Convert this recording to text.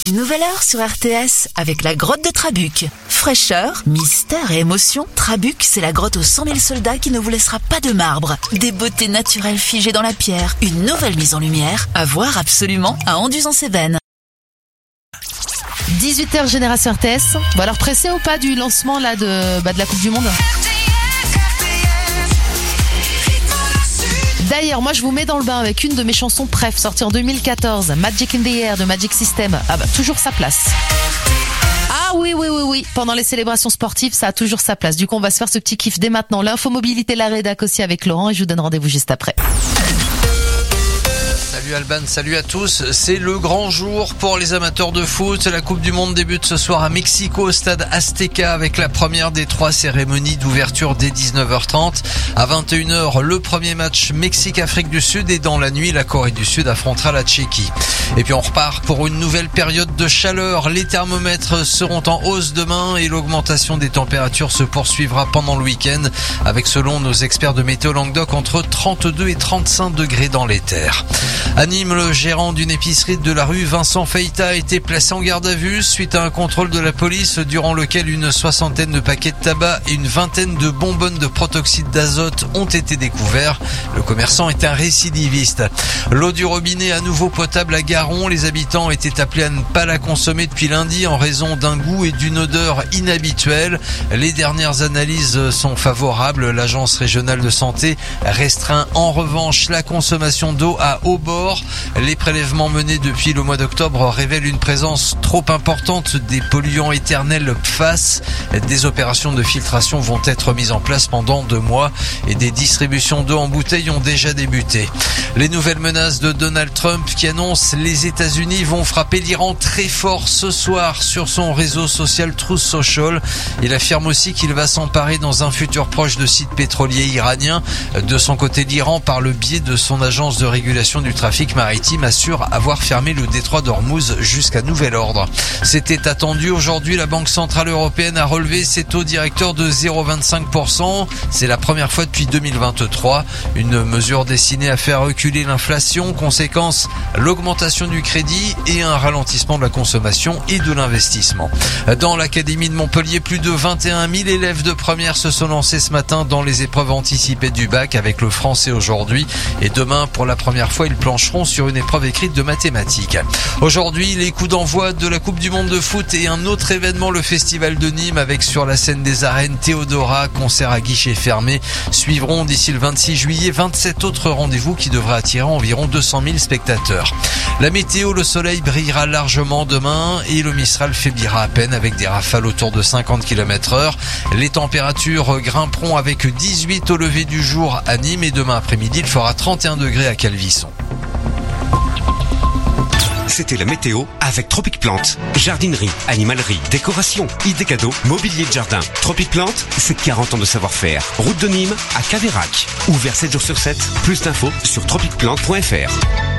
Une nouvelle heure sur RTS avec la grotte de Trabuc. Fraîcheur, mystère et émotion, Trabuc, c'est la grotte aux 100 000 soldats qui ne vous laissera pas de marbre. Des beautés naturelles figées dans la pierre, une nouvelle mise en lumière, à voir absolument à Anduze-en-Cévennes. 18h Génération RTS. Bon alors pressé ou pas du lancement là de la Coupe du Monde? D'ailleurs, moi je vous mets dans le bain avec une de mes chansons préf sortie en 2014, Magic in the Air de Magic System. Ah bah toujours sa place. Ah oui. Pendant les célébrations sportives, ça a toujours sa place. Du coup, on va se faire ce petit kiff dès maintenant. L'info mobilité, la rédac aussi avec Laurent et je vous donne rendez-vous juste après. Salut Alban, salut à tous. C'est le grand jour pour les amateurs de foot. La Coupe du Monde débute ce soir à Mexico au stade Azteca avec la première des 3 cérémonies d'ouverture dès 19h30. À 21h, le premier match Mexique-Afrique du Sud et dans la nuit, la Corée du Sud affrontera la Tchéquie. Et puis on repart pour une nouvelle période de chaleur. Les thermomètres seront en hausse demain et l'augmentation des températures se poursuivra pendant le week-end avec, selon nos experts de Météo Languedoc, entre 32 et 35 degrés dans les terres. À Nîmes, le gérant d'une épicerie de la rue Vincent Feita a été placé en garde à vue suite à un contrôle de la police durant lequel une 60aine de paquets de tabac et une 20aine de bonbonnes de protoxyde d'azote ont été découverts. Le commerçant est un récidiviste. L'eau du robinet à nouveau potable à Garon. Les habitants étaient appelés à ne pas la consommer depuis lundi en raison d'un goût et d'une odeur inhabituels. Les dernières analyses sont favorables. L'agence régionale de santé restreint en revanche la consommation d'eau à haut bord. Les prélèvements menés depuis le mois d'octobre révèlent une présence trop importante des polluants éternels PFAS. Des opérations de filtration vont être mises en place pendant 2 mois et des distributions d'eau en bouteille ont déjà débuté. Les nouvelles menaces de Donald Trump qui annonce les États-Unis vont frapper l'Iran très fort ce soir sur son réseau social Truth Social. Il affirme aussi qu'il va s'emparer dans un futur proche de sites pétroliers iraniens. De son côté, l'Iran, par le biais de son agence de régulation du trafic maritime, assure avoir fermé le détroit d'Ormuz jusqu'à nouvel ordre. C'était attendu. Aujourd'hui, la Banque Centrale Européenne a relevé ses taux directeurs de 0,25%. C'est la première fois depuis 2023. Une mesure destinée à faire reculer l'inflation. Conséquence, l'augmentation du crédit et un ralentissement de la consommation et de l'investissement. Dans l'académie de Montpellier, plus de 21 000 élèves de première se sont lancés ce matin dans les épreuves anticipées du bac avec le français aujourd'hui. Et demain, pour la première fois, ils plancheront sur une épreuve écrite de mathématiques. Aujourd'hui, les coups d'envoi de la Coupe du Monde de foot et un autre événement, le Festival de Nîmes, avec sur la scène des arènes Théodora, concert à guichet fermé. Suivront d'ici le 26 juillet 27 autres rendez-vous qui devraient attirer environ 200 000 spectateurs. La météo, le soleil brillera largement demain et le Mistral faiblira à peine avec des rafales autour de 50 km/h. Les températures grimperont avec 18 au lever du jour à Nîmes et demain après-midi, il fera 31 degrés à Calvisson. C'était la météo avec Tropic Plante. Jardinerie, animalerie, décoration, idées cadeaux, mobilier de jardin. Tropic Plante, c'est 40 ans de savoir-faire. Route de Nîmes à Caveyrac. Ouvert 7 jours sur 7. Plus d'infos sur tropicplante.fr.